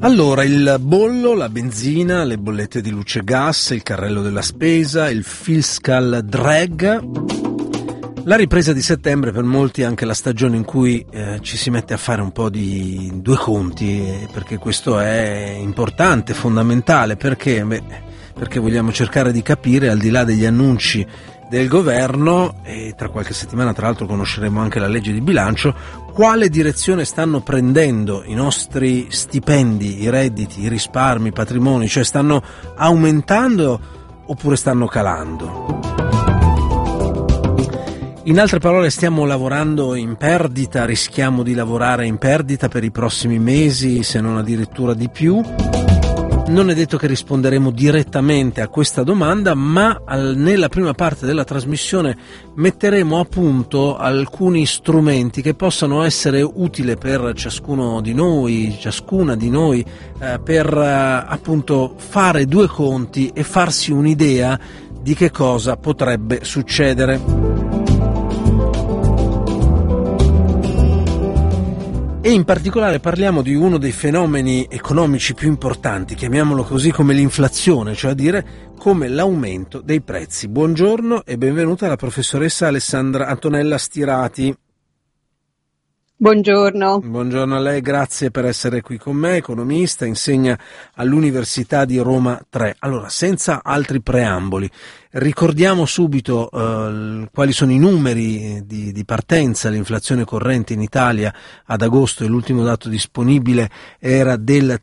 Allora, il bollo, la benzina, le bollette di luce e gas, il carrello della spesa, il fiscal drag. La ripresa di settembre per molti è anche la stagione in cui ci si mette a fare un po' di due conti, perché questo è importante, fondamentale, perché vogliamo cercare di capire, al di là degli annunci del governo, e tra qualche settimana tra l'altro conosceremo anche la legge di bilancio, quale direzione stanno prendendo i nostri stipendi, i redditi, i risparmi, i patrimoni, cioè stanno aumentando oppure stanno calando. In altre parole, stiamo lavorando in perdita, rischiamo di lavorare in perdita per i prossimi mesi, se non addirittura di più. Non è detto che risponderemo direttamente a questa domanda, ma nella prima parte della trasmissione metteremo a punto alcuni strumenti che possano essere utili per ciascuno di noi, ciascuna di noi, per appunto fare due conti e farsi un'idea di che cosa potrebbe succedere. E in particolare parliamo di uno dei fenomeni economici più importanti, chiamiamolo così, come l'inflazione, cioè a dire come l'aumento dei prezzi. Buongiorno e benvenuta la professoressa Alessandra Antonella Stirati. Buongiorno. Buongiorno a lei, grazie per essere qui con me, economista, insegna all'Università di Roma 3. Allora, senza altri preamboli, ricordiamo subito quali sono i numeri di partenza. L'inflazione corrente in Italia ad agosto, e l'ultimo dato disponibile, era del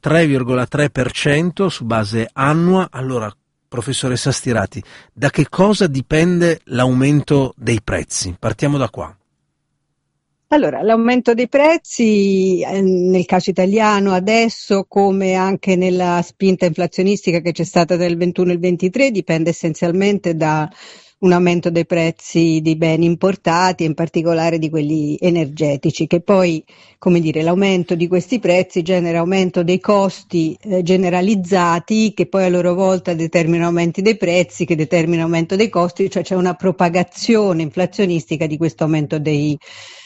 3,3% su base annua. Allora, professoressa Stirati, da che cosa dipende l'aumento dei prezzi? Partiamo da qua. Allora, l'aumento dei prezzi nel caso italiano adesso, come anche nella spinta inflazionistica che c'è stata nel 21 e il 23, dipende essenzialmente da un aumento dei prezzi di beni importati, in particolare di quelli energetici, che poi, come dire, l'aumento di questi prezzi genera aumento dei costi generalizzati, che poi a loro volta determinano aumenti dei prezzi, che determinano aumento dei costi, cioè c'è una propagazione inflazionistica di questo aumento dei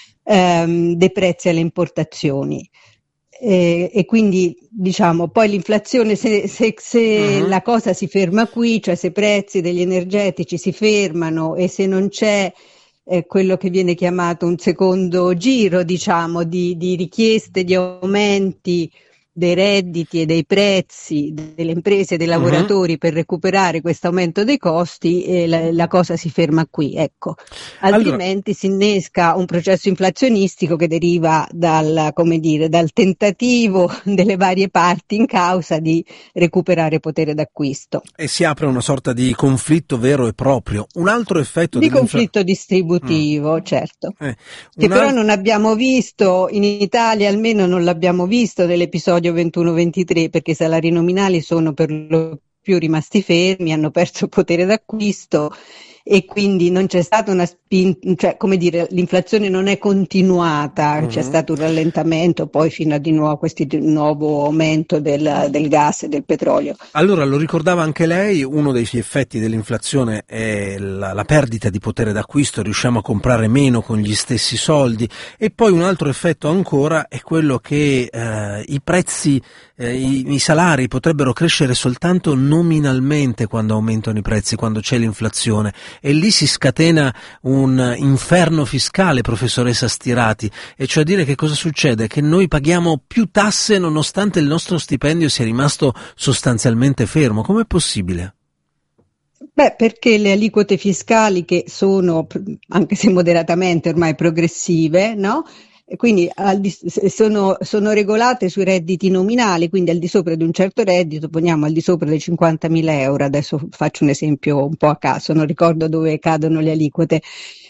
prezzi alle importazioni. E quindi diciamo poi l'inflazione, se la cosa si ferma qui, cioè se i prezzi degli energetici si fermano e se non c'è quello che viene chiamato un secondo giro, diciamo, di richieste di aumenti dei redditi e dei prezzi delle imprese e dei lavoratori per recuperare questo aumento dei costi, la cosa si ferma qui, ecco. Altrimenti si innesca un processo inflazionistico che deriva dal tentativo delle varie parti in causa di recuperare potere d'acquisto. E si apre una sorta di conflitto vero e proprio. Un altro effetto di conflitto distributivo, certo. Che però non abbiamo visto in Italia, almeno non l'abbiamo visto nell'episodio 21-23, perché i salari nominali sono per lo più rimasti fermi, hanno perso potere d'acquisto e quindi non c'è stata una spinta, cioè come dire, l'inflazione non è continuata, c'è stato un rallentamento poi fino a di nuovo questo nuovo aumento del gas e del petrolio. Allora, lo ricordava anche lei, uno dei effetti dell'inflazione è la perdita di potere d'acquisto, riusciamo a comprare meno con gli stessi soldi, e poi un altro effetto ancora è quello che i prezzi, i salari potrebbero crescere soltanto nominalmente quando aumentano i prezzi, quando c'è l'inflazione. E lì si scatena un inferno fiscale, professoressa Stirati, e cioè dire che cosa succede? Che noi paghiamo più tasse nonostante il nostro stipendio sia rimasto sostanzialmente fermo. Com'è possibile? Beh, perché le aliquote fiscali, che sono, anche se moderatamente ormai progressive, no? E quindi sono regolate sui redditi nominali, quindi al di sopra di un certo reddito, poniamo al di sopra dei 50.000 euro, adesso faccio un esempio un po' a caso, non ricordo dove cadono le aliquote,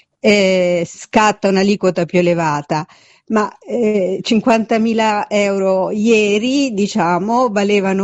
scatta un'aliquota più elevata, ma 50.000 euro ieri, diciamo, valevano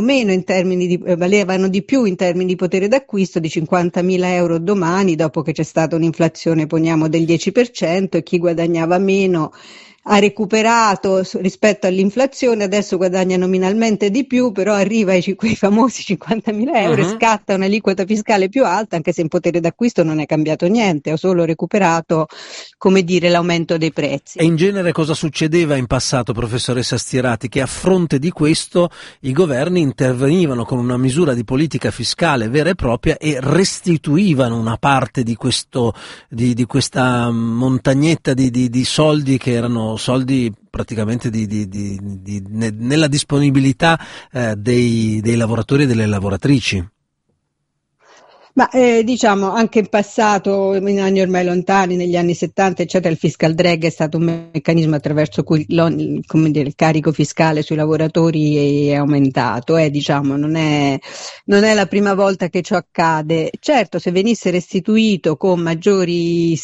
di più in termini di potere d'acquisto di 50.000 euro domani, dopo che c'è stata un'inflazione, poniamo, del 10%, e chi guadagnava meno ha recuperato rispetto all'inflazione, adesso guadagna nominalmente di più, però arriva quei famosi 50.000 euro e scatta un'aliquota fiscale più alta, anche se in potere d'acquisto non è cambiato niente, ho solo recuperato, come dire, l'aumento dei prezzi. E in genere cosa succedeva in passato, professoressa Stierati? Che a fronte di questo i governi intervenivano con una misura di politica fiscale vera e propria e restituivano una parte di questa montagnetta di soldi, che erano soldi praticamente nella disponibilità dei lavoratori e delle lavoratrici. Ma diciamo anche in passato, in anni ormai lontani, negli anni 70, eccetera, il fiscal drag è stato un meccanismo attraverso cui come dire, il carico fiscale sui lavoratori è aumentato. Diciamo, non è la prima volta che ciò accade. Certo, se venisse restituito con maggiori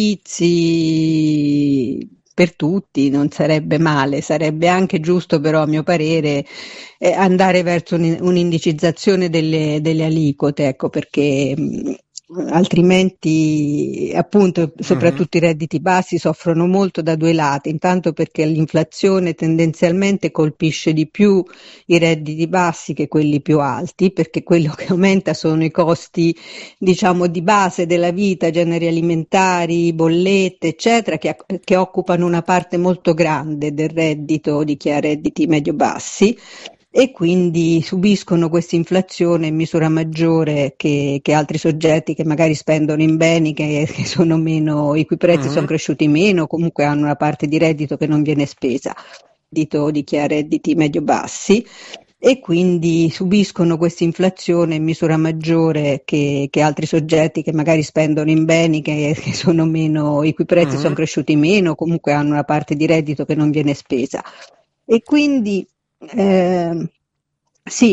servizi per tutti non sarebbe male, sarebbe anche giusto però a mio parere andare verso un'indicizzazione delle aliquote, ecco, perché altrimenti appunto soprattutto i redditi bassi soffrono molto da due lati, intanto perché l'inflazione tendenzialmente colpisce di più i redditi bassi che quelli più alti, perché quello che aumenta sono i costi, diciamo, di base della vita, generi alimentari, bollette, eccetera, che occupano una parte molto grande del reddito di chi ha redditi medio-bassi e quindi subiscono questa inflazione in misura maggiore che altri soggetti che magari spendono in beni che sono meno, i cui prezzi sono cresciuti meno, comunque hanno una parte di reddito che non viene spesa, reddito di chi ha redditi medio-bassi. E quindi subiscono questa inflazione in misura maggiore che altri soggetti che magari spendono in beni che sono meno, i cui prezzi sono cresciuti meno, comunque hanno una parte di reddito che non viene spesa. E quindi sì,